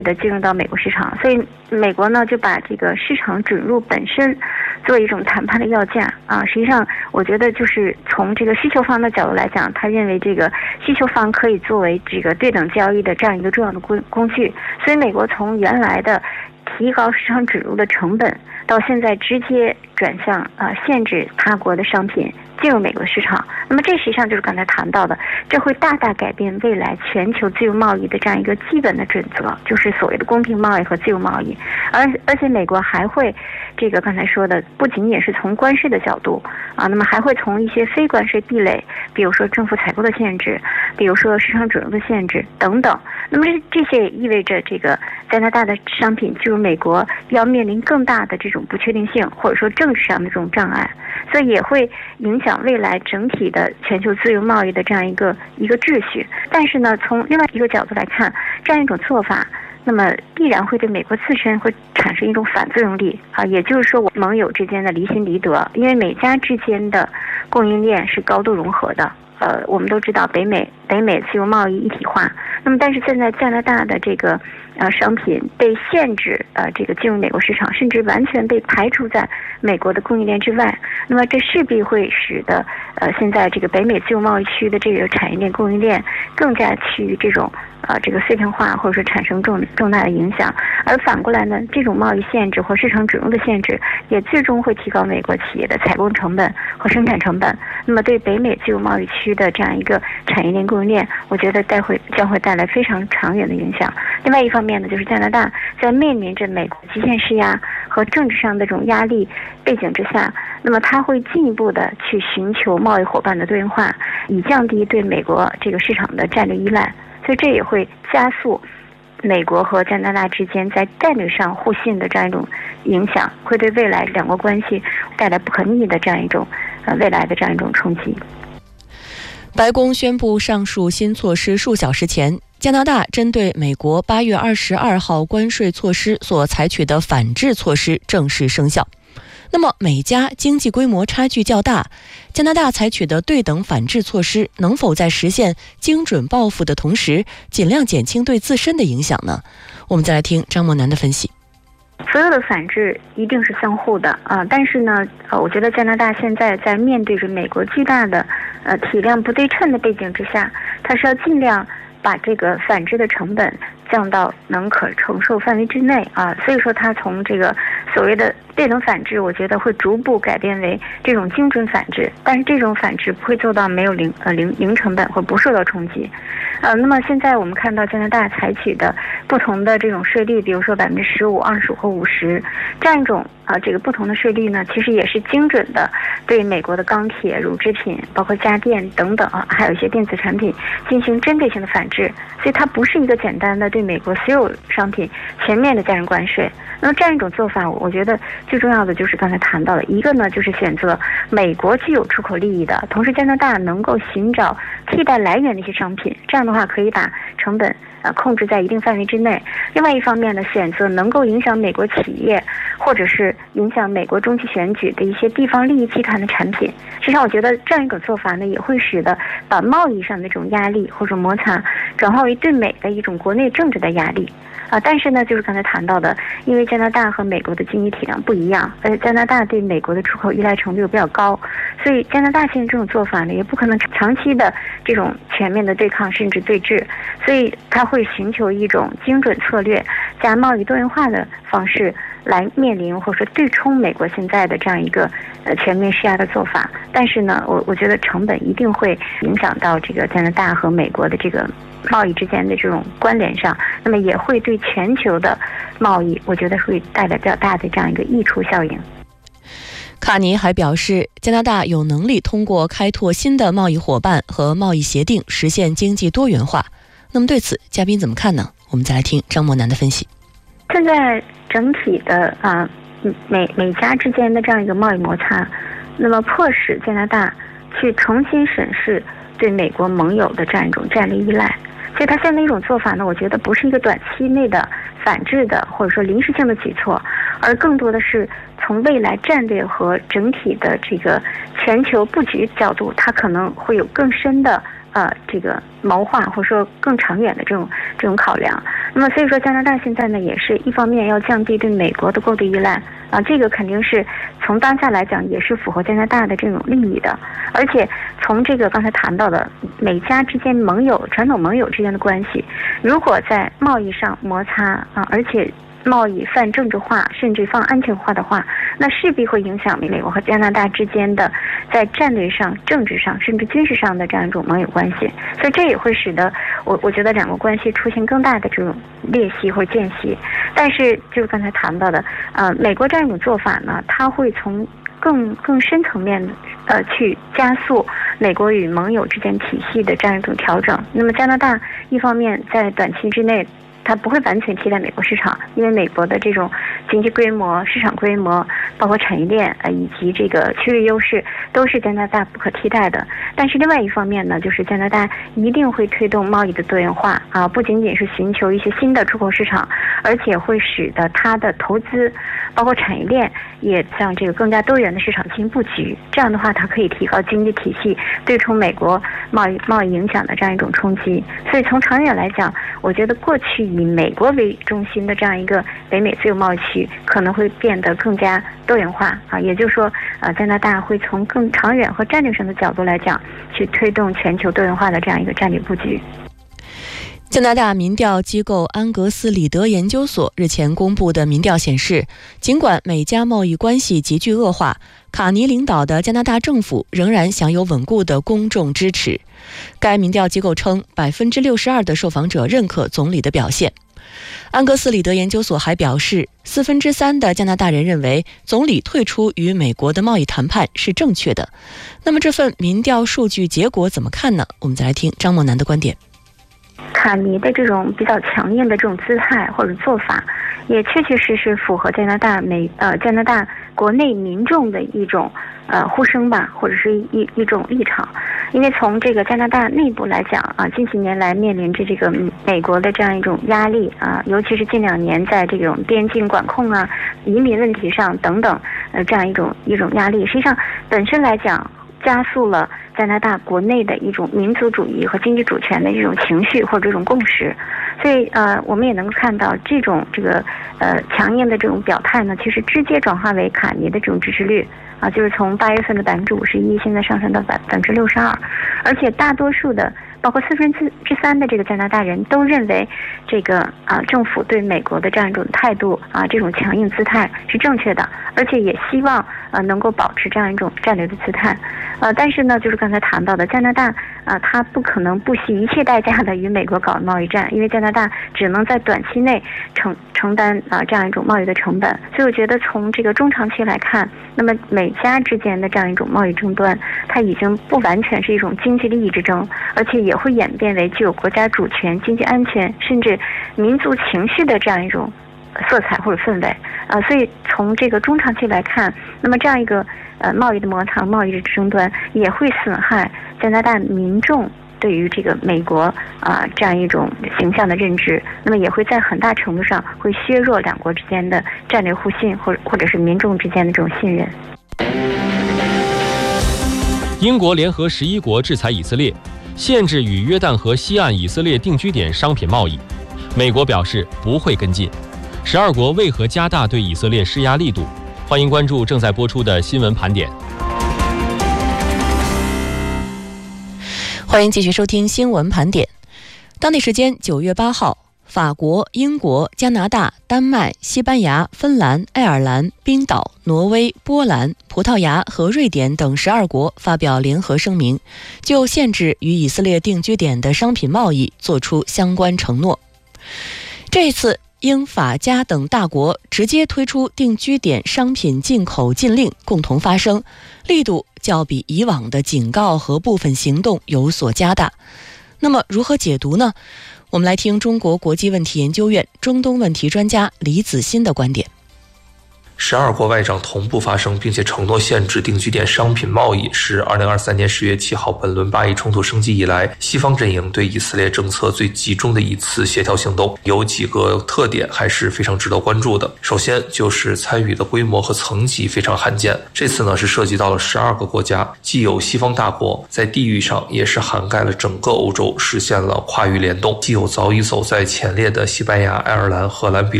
的进入到美国市场，所以美国呢就把这个市场准入本身作为一种谈判的要价啊。实际上，我觉得就是从这个需求方的角度来讲，他认为这个需求方可以作为这个对等交易的这样一个重要的工具。所以，美国从原来的提高市场准入的成本，到现在直接转向限制他国的商品进入美国市场。那么这实际上就是刚才谈到的，这会大大改变未来全球自由贸易的这样一个基本的准则，就是所谓的公平贸易和自由贸易。而且美国还会这个刚才说的，不仅仅是从关税的角度啊，那么还会从一些非关税壁垒，比如说政府采购的限制，比如说市场准入的限制等等。那么这些也意味着这个加拿大的商品进入美国要面临更大的这种不确定性，或者说政治上的这种障碍，所以也会影响未来整体的全球自由贸易的这样一个秩序。但是呢，从另外一个角度来看，这样一种做法，那么必然会对美国自身会产生一种反作用力啊，也就是说，盟友之间的离心离德，因为美加之间的供应链是高度融合的。我们都知道北美自由贸易一体化，那么但是现在加拿大的这个商品被限制这个进入美国市场，甚至完全被排除在美国的供应链之外，那么这势必会使得现在这个北美自由贸易区的这个产业链供应链更加趋于这种这个碎片化，或者说产生重大的影响。而反过来呢，这种贸易限制或市场准入的限制，也最终会提高美国企业的采购成本和生产成本。那么对北美自由贸易区的这样一个产业链供应链，我觉得将会带来非常长远的影响。另外一方面呢，就是加拿大在面临着美国极限施压和政治上的这种压力背景之下，那么它会进一步的去寻求贸易伙伴的多元化，以降低对美国这个市场的战略依赖。所以这也会加速美国和加拿大之间在战略上互信的这样一种影响，会对未来两国关系带来不可逆的这样一种未来的这样一种冲击。 白宫宣布上述新措施数小时前，加拿大针对美国8月22号关税措施所采取的反制措施正式生效。那么美加经济规模差距较大，加拿大采取的对等反制措施能否在实现精准报复的同时尽量减轻对自身的影响呢？我们再来听张默楠的分析。 所有的反制一定是相互的但是呢我觉得加拿大现在在面对着美国巨大的体量不对称的背景之下，它是要尽量把这个反制的成本降到能可承受范围之内所以说它从这个所谓的对等反制，我觉得会逐步改变为这种精准反制，但是这种反制不会做到没有零成本或不受到冲击。那么现在我们看到加拿大采取的不同的这种税率，比如说15%、25%或50%这样一种这个不同的税率呢，其实也是精准的对美国的钢铁、乳制品、包括家电等等还有一些电子产品进行针对性的反制，所以它不是一个简单的对美国所有商品全面的加征关税。那么这样一种做法，我觉得最重要的就是刚才谈到的一个呢，就是选择美国具有出口利益的，同时加拿大能够寻找替代来源的一些商品，这样的话可以把成本控制在一定范围之内。另外一方面呢，选择能够影响美国企业或者是影响美国中期选举的一些地方利益集团的产品。实际上我觉得这样一种做法呢，也会使得把贸易上的这种压力或者摩擦转化为对美的一种国内政治的压力但是呢，就是刚才谈到的，因为加拿大和美国的经济体量不一样，而且加拿大对美国的出口依赖程度比较高，所以加拿大现在这种做法呢，也不可能长期的这种全面的对抗甚至对峙，所以他会寻求一种精准策略加贸易多元化的方式来面临或者说对冲美国现在的这样一个全面施压的做法。但是呢，我觉得成本一定会影响到这个加拿大和美国的这个贸易之间的这种关联上，那么也会对全球的贸易，我觉得会带来比较大的这样一个溢出效应。 卡尼还表示，加拿大有能力通过开拓新的贸易伙伴和贸易协定实现经济多元化。那么对此，嘉宾怎么看呢？我们再来听张默楠的分析。 现在整体的美加之间的这样一个贸易摩擦，那么迫使加拿大去重新审视对美国盟友的这样一种战略依赖。所以它现在一种做法呢，我觉得不是一个短期内的反制的或者说临时性的举措，而更多的是从未来战略和整体的这个全球布局角度，它可能会有更深的这个谋划或者说更长远的这种考量。 那么所以说加拿大现在呢也是一方面要降低对美国的过度依赖啊，这个肯定是从当下来讲也是符合加拿大的这种利益的。而且从这个刚才谈到的美加之间传统盟友之间的关系，如果在贸易上摩擦啊，而且贸易泛政治化甚至泛安全化的话，那势必会影响美国和加拿大之间的在战略上、政治上甚至军事上的这样一种盟友关系。所以这也会使得我觉得两国关系出现更大的这种裂隙或者间隙。但是就是刚才谈到的美国这样一种做法呢，它会从更深层面去加速美国与盟友之间体系的这样一种调整。那么加拿大一方面在短期之内它不会完全替代美国市场，因为美国的这种经济规模、市场规模，包括产业链以及这个区域优势，都是加拿大不可替代的。但是另外一方面呢，就是加拿大一定会推动贸易的多元化啊，不仅仅是寻求一些新的出口市场，而且会使得它的投资，包括产业链也向这个更加多元的市场进行布局。这样的话，它可以提高经济体系对冲美国贸易影响的这样一种冲击。所以从长远来讲，我觉得过去以美国为中心的这样一个北美自由贸易区可能会变得更加多元化啊，也就是说加拿大会从更长远和战略上的角度来讲，去推动全球多元化的这样一个战略布局。 加拿大民调机构安格斯里德研究所日前公布的民调显示，尽管美加贸易关系急剧恶化，卡尼领导的加拿大政府仍然享有稳固的公众支持。该民调机构称，62%的受访者认可总理的表现。安格斯里德研究所还表示，3/4的加拿大人认为总理退出与美国的贸易谈判是正确的。那么这份民调数据结果怎么看呢？我们再来听张默楠的观点。 卡尼的这种比较强硬的这种姿态或者做法，也确确实实符合加拿大国内民众的一种呼声吧，或者是一种立场。因为从这个加拿大内部来讲啊，近几年来面临着这个美国的这样一种压力啊，尤其是近2年在这种边境管控啊、移民问题上等等这样一种压力，实际上本身来讲加速了加拿大国内的一种民族主义和经济主权的这种情绪或者这种共识。所以我们也能够看到这个强硬的这种表态呢，其实直接转化为卡尼的这种支持率啊，就是从8月份的51%现在上升到62%，而且大多数的包括3/4的这个加拿大人都认为这个政府对美国的这样一种态度啊，这种强硬姿态是正确的，而且也希望能够保持这样一种战略的姿态。但是呢，就是刚才谈到的加拿大它不可能不惜一切代价的与美国搞贸易战，因为加拿大只能在短期内承担这样一种贸易的成本。所以我觉得从这个中长期来看，那么美加之间的这样一种贸易争端，它已经不完全是一种经济利益之争，而且也会演变为具有国家主权、经济安全甚至民族情绪的这样一种色彩或者氛围所以从这个中长期来看，那么这样一个贸易的摩擦、贸易的争端也会损害加拿大民众对于这个美国这样一种形象的认知，那么也会在很大程度上会削弱两国之间的战略互信，或者是民众之间的这种信任。 英国联合11国制裁以色列，限制与约旦河西岸以色列定居点商品贸易。美国表示不会跟进。12国为何加大对以色列施压力度？欢迎关注正在播出的新闻盘点。 欢迎继续收听新闻盘点。当地时间9月8号，法国、英国、加拿大、丹麦、西班牙、芬兰、爱尔兰、冰岛、挪威、波兰、葡萄牙和瑞典等12国发表联合声明，就限制与以色列定居点的商品贸易作出相关承诺。这一次英法加等大国直接推出定居点商品进口禁令，共同发声，力度较比以往的警告和部分行动有所加大。那么如何解读呢？我们来听中国国际问题研究院中东问题专家李子欣的观点。 12国外长同步发声，并且承诺限制定居点商品贸易，是2023年10月7号本轮巴以冲突升级以来，西方阵营对以色列政策最集中的一次协调行动。有几个特点还是非常值得关注的。首先就是参与的规模和层级非常罕见，这次呢是涉及到了12个国家，既有西方大国，在地域上也是涵盖了整个欧洲，实现了跨域联动，既有早已走在前列的西班牙、爱尔兰、荷兰、比